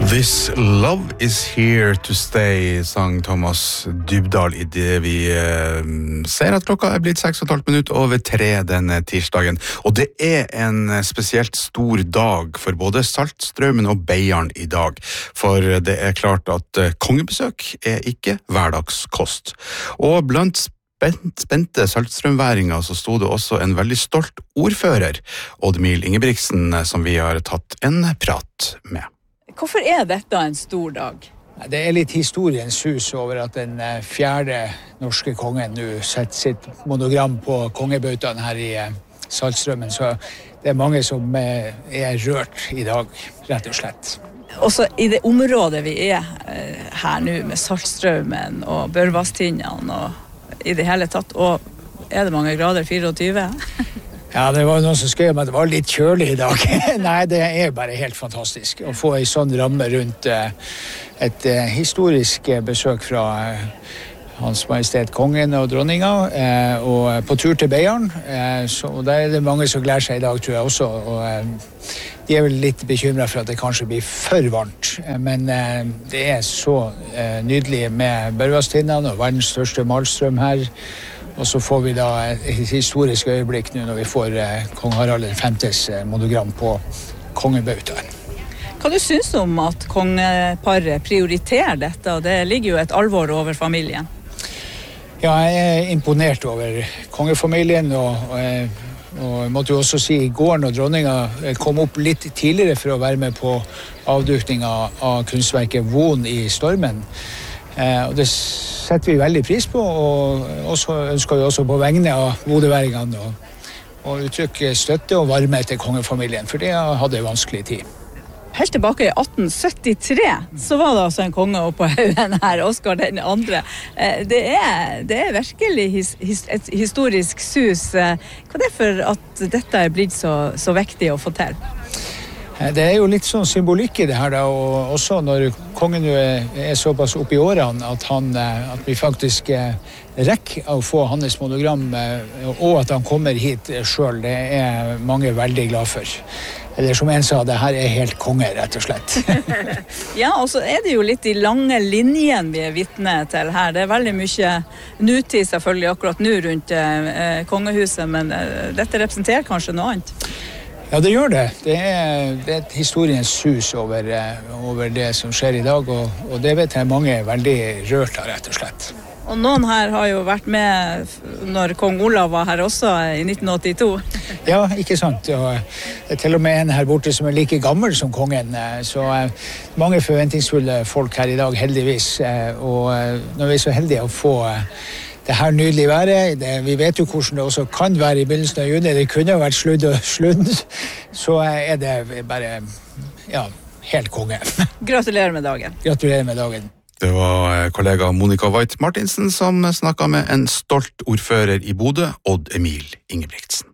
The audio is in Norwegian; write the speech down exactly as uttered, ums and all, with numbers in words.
This love is here to stay, sang Thomas Dybdahl I det vi eh, ser at klokka er blitt seks og et halvt minutt over tre denne tirsdagen. Og det er en spesielt stor dag for både Saltstraumen og Beiarn I dag. For det er klart at eh, kongebesøk er ikke hverdagskost. Og blant spente saltstrømværinger så stod det også en veldig stolt ordfører, Odd Emil Ingebrigtsen, som vi har tatt en prat med. Hvorfor er dette en stor dag? Det er litt historiens hus over at den fjerde norske kongen nå setter sitt monogram på kongebautaen her I Saltstraumen, så det er mange som er rørt I dag, rett og slett. Også I det området vi er her nå med Saltstraumen og Børvastindene og I det hele tatt, og er det mange grader, fireogtyve? Ja, det var noen som skrev at det var litt kjølig I dag. Nei, det er bare helt fantastisk å få en sånn ramme rundt et historisk besøk fra Hans Majestet Kongen og dronninga, og på tur til Beiarn. Så der er det mange som gleder seg I dag, tror jeg også. Og de er vel litt bekymret for at det kanskje blir for varmt. Men det er så nydelig med Børvastindene og verdens største malstrøm her. Og så får vi da et historisk øyeblikk nå når vi får eh, kong Harald den femtes eh, monogram på kongebautaen. Hva du synes om at kongeparet prioriterer dette, og det ligger jo et alvor over familien? Ja, jeg er imponert over kongefamilien, og, og, og jeg måtte jo også si I går når dronninga kom opp litt tidligere for å være med på avdukningen av kunstverket Von I stormen. Eh, og det setter vi veldig pris på, og også ønsker vi også på vegne av modeværingene å, å uttrykke støtte og varme til kongefamilien, for det hadde en vanskelig tid. Helt tilbake I atten syttitre så var det altså en konge oppe på haugen her, Oscar den andre. Eh, det, er, det er virkelig his, his, et historisk sus. Hva er det for at dette er blitt så, så viktig å få til? Det er jo litt sånn symbolikk I det her da, og også når kongen er, er såpass opp I årene at, han, at vi faktisk rekker å få hans monogram, og at han kommer hit selv, det er mange veldig glad for. Eller som en sa, det her er helt konge, rett og slett. Ja, og så er det jo litt de lange linjene vi er vittne til her. Det er veldig mye nutid selvfølgelig akkurat nå rundt eh, kongehuset, men eh, dette representerer kanskje noe annet. Ja, det gjør det. Det er, det er et historiens sus over, over det som skjer I dag, og, og det vet jeg mange er veldig rørt av, rett og slett. Og noen her har jo vært med når kong Olav var her også I nitten åttito. Ja, ikke sant. Og det er til og med en her borte som er like gammel som kongen, så mange forventningsfulle folk her I dag, heldigvis. Og når vi er så heldige å få det her nydelige været, det, vi vet jo hvordan det også kan være I begynnelsen av juni, det kunne jo vært sludd og sludd, så er det bare, ja, helt konge. Gratulerer med dagen. Gratulerer med dagen. Det var kollega Monica Voigt Martinsen som snakket med en stolt ordfører I Bodø, Odd Emil Ingebrigtsen.